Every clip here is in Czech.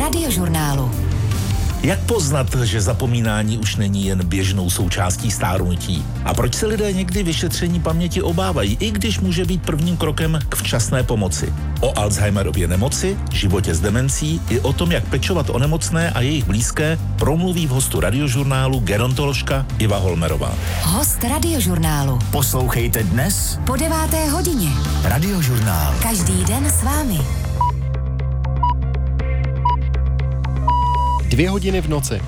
Radiožurnálu. Jak poznat, že zapomínání už není jen běžnou součástí stárnutí? A proč se lidé někdy vyšetření paměti obávají, i když může být prvním krokem k včasné pomoci? O Alzheimerově nemoci, životě s demencí i o tom, jak pečovat o nemocné a jejich blízké, promluví v hostu Radiožurnálu gerontoložka Iva Holmerová. Host Radiožurnálu. Poslouchejte dnes Po 9. hodině. Radiožurnál. Každý den s vámi. 2 hodiny v noci.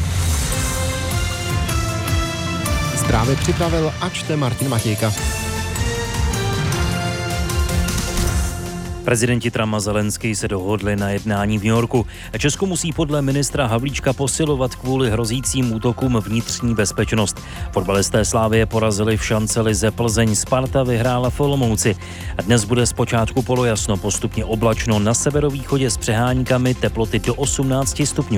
Zprávy připravil a čte Martin Matějka. Prezidenti Trump a Zelenský se dohodli na jednání v New Yorku. Česko musí podle ministra Havlíčka posilovat kvůli hrozícím útokům vnitřní bezpečnost. Fotbalisté Slavie porazili v šance lize Plzeň, Sparta vyhrála v Olomouci. Dnes bude zpočátku polojasno, postupně oblačno, na severovýchodě s přeháníkami, teploty do 18 stupňů.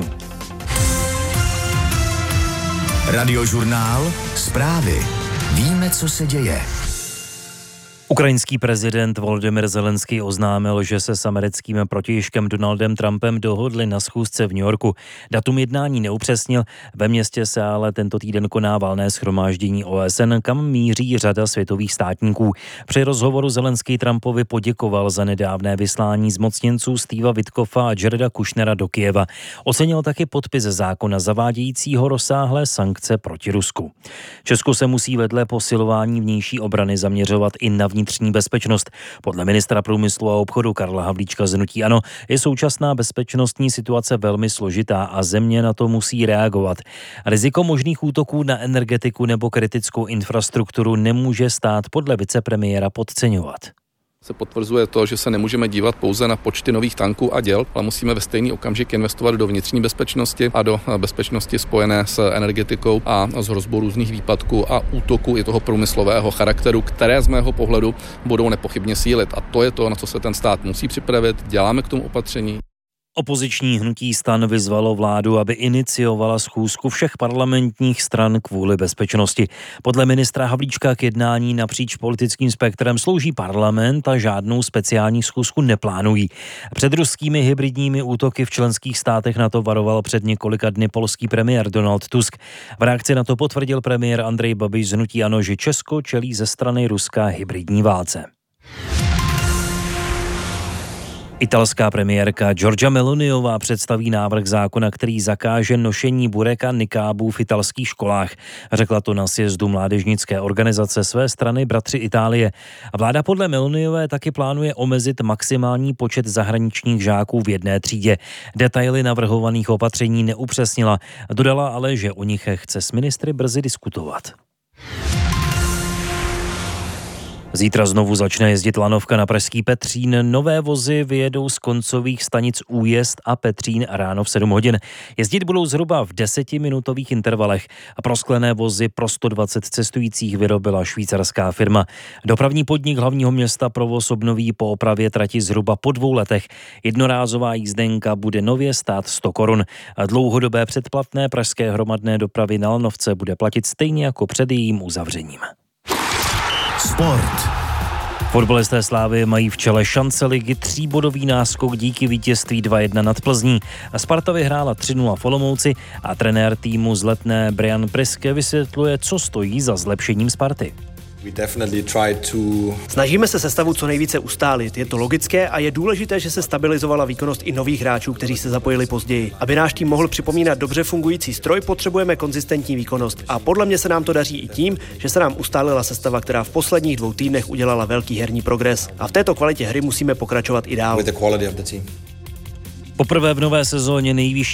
Radiožurnál. Zprávy. Víme, co se děje. Ukrajinský prezident Volodymyr Zelenský oznámil, že se s americkým protějškem Donaldem Trumpem dohodli na schůzce v New Yorku. Datum jednání neupřesnil, ve městě se ale tento týden koná valné shromáždění OSN, kam míří řada světových státníků. Při rozhovoru Zelenský Trumpovi poděkoval za nedávné vyslání zmocněnců Steva Witkoffa a Jareda Kushnera do Kyjeva. Ocenil taky podpis zákona zavádějícího rozsáhlé sankce proti Rusku. Česko se musí vedle posilování vnější obrany zaměřovat i na vnitřní bezpečnost. Podle ministra průmyslu a obchodu Karla Havlíčka z hnutí ANO je současná bezpečnostní situace velmi složitá a země na to musí reagovat. Riziko možných útoků na energetiku nebo kritickou infrastrukturu nemůže stát podle vicepremiéra podceňovat. Se potvrzuje to, že se nemůžeme dívat pouze na počty nových tanků a děl, ale musíme ve stejný okamžik investovat do vnitřní bezpečnosti a do bezpečnosti spojené s energetikou a s hrozbou různých výpadků a útoků i toho průmyslového charakteru, které z mého pohledu budou nepochybně sílit. A to je to, na co se ten stát musí připravit. Děláme k tomu opatření. Opoziční hnutí STAN vyzvalo vládu, aby iniciovala schůzku všech parlamentních stran kvůli bezpečnosti. Podle ministra Havlíčka k jednání napříč politickým spektrem slouží parlament a žádnou speciální schůzku neplánují. Před ruskými hybridními útoky v členských státech na to varoval před několika dny polský premiér Donald Tusk. V reakci na to potvrdil premiér Andrej Babiš z hnutí ANO, že Česko čelí ze strany Ruska hybridní válce. Italská premiérka Giorgia Meloniová představí návrh zákona, který zakáže nošení burek a nikábů v italských školách. Řekla to na sjezdu mládežnické organizace své strany Bratři Itálie. Vláda podle Meloniové taky plánuje omezit maximální počet zahraničních žáků v jedné třídě. Detaily navrhovaných opatření neupřesnila. Dodala ale, že o nich chce s ministry brzy diskutovat. Zítra znovu začne jezdit lanovka na pražský Petřín. Nové vozy vyjedou z koncových stanic Újezd a Petřín ráno v 7 hodin. Jezdit budou zhruba v 10minutových intervalech. A prosklené vozy pro 120 cestujících vyrobila švýcarská firma. Dopravní podnik hlavního města provoz obnoví po opravě trati zhruba po 2 letech. Jednorázová jízdenka bude nově stát 100 korun. A dlouhodobé předplatné pražské hromadné dopravy na lanovce bude platit stejně jako před jejím uzavřením. Sport. Fotbalisté Slávie mají v čele šance ligy 3bodový náskok díky vítězství 2-1 nad Plzní. Sparta vyhrála 3-0 v Olomouci a trenér týmu z Letné Brian Priske vysvětluje, co stojí za zlepšením Sparty. Snažíme se sestavu co nejvíce ustálit. Je to logické a je důležité, že se stabilizovala výkonnost i nových hráčů, kteří se zapojili později. Aby náš tým mohl připomínat dobře fungující stroj, potřebujeme konzistentní výkonnost. A podle mě se nám to daří i tím, že se nám ustálila sestava, která v posledních 2 týdnech udělala velký herní progres. A v této kvalitě hry musíme pokračovat i dál. Poprvé v nové sezóně nejvyšší